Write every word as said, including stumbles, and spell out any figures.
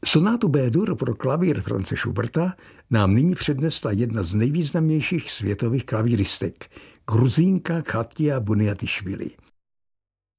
Sonátu B-dur pro klavír Franze Schuberta nám nyní přednesla jedna z nejvýznamnějších světových klavíristek, Gruzínka Katia Buniatišvili.